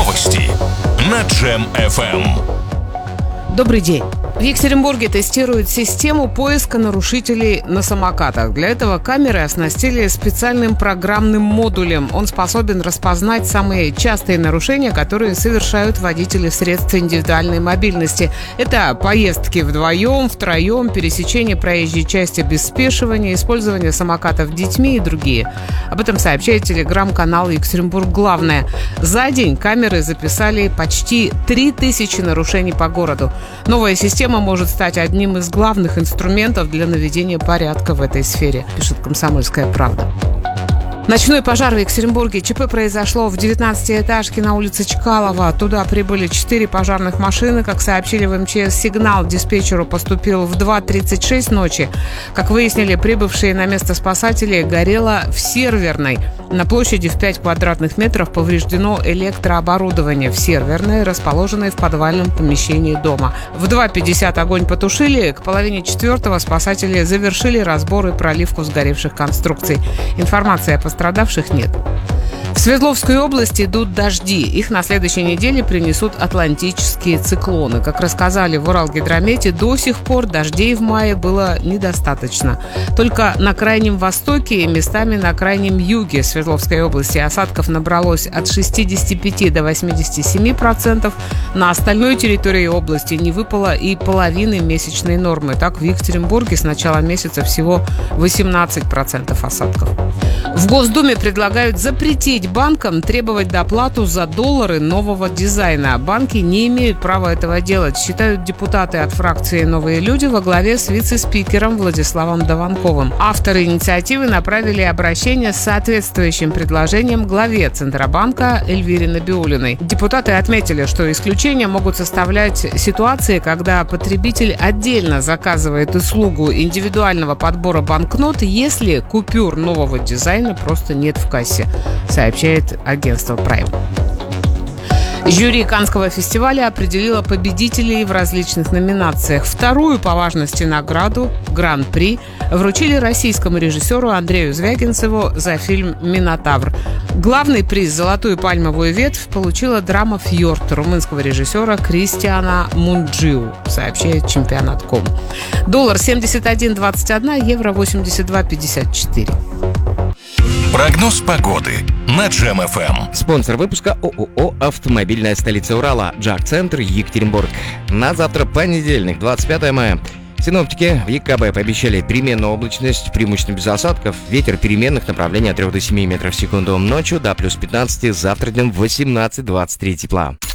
Новости на Джем FM. Добрый день. В Екатеринбурге тестируют систему поиска нарушителей на самокатах. Для этого камеры оснастили специальным программным модулем. Он способен распознать самые частые нарушения, которые совершают водители средств индивидуальной мобильности. Это поездки вдвоем, втроем, пересечение проезжей части без спешивания, использование самокатов детьми и другие. Об этом сообщает телеграм-канал «Екатеринбург Главное». За день камеры записали почти 3000 нарушений по городу. Новая система может стать одним из главных инструментов для наведения порядка в этой сфере, пишет «Комсомольская правда». Ночной пожар в Екатеринбурге. ЧП произошло в 19-этажке на улице Чкалова. Туда прибыли 4 пожарных машины. Как сообщили в МЧС, сигнал диспетчеру поступил в 2:36 ночи. Как выяснили прибывшие на место спасатели, горело в серверной. На площади в 5 квадратных метров повреждено электрооборудование в серверной, расположенной в подвальном помещении дома. В 2:50 огонь потушили. К 3:30 спасатели завершили разбор и проливку сгоревших конструкций. Информации о пострадавших нет. В Свердловской области идут дожди. Их на следующей неделе принесут атлантические циклоны. Как рассказали в Уралгидромете, до сих пор дождей в мае было недостаточно. Только на Крайнем Востоке и местами на Крайнем Юге Свердловской области осадков набралось от 65 до 87%. На остальной территории области не выпало и половины месячной нормы. Так, в Екатеринбурге с начала месяца всего 18% осадков. В Госдуме предлагают запретить банкам требовать доплату за доллары нового дизайна. Банки не имеют права этого делать, считают депутаты от фракции «Новые люди» во главе с вице-спикером Владиславом Дованковым. Авторы инициативы направили обращение с соответствующим предложением главе Центробанка Эльвире Набиуллиной. Депутаты отметили, что исключения могут составлять ситуации, когда потребитель отдельно заказывает услугу индивидуального подбора банкнот, если купюр нового дизайна просто нет в кассе, сообщает агентство Prime. Жюри Каннского фестиваля определило победителей в различных номинациях. Вторую по важности награду «Гран-при» вручили российскому режиссеру Андрею Звягинцеву за фильм «Минотавр». Главный приз «Золотую пальмовую ветвь» получила драма «Фьорд» румынского режиссера Кристиана Мунджиу, сообщает Чемпионат.ком. Доллар 71.21, евро 82.54. Прогноз погоды на Джем FM. Спонсор выпуска ООО «Автомобильная столица Урала», Джак-центр, Екатеринбург. На завтра понедельник, 25 мая. Синоптики в ЕКБ пообещали переменную облачность, преимущественно без осадков. Ветер переменных направлений от 3 до 7 метров в секунду. Ночью до плюс 15, завтра днем 18-23 тепла.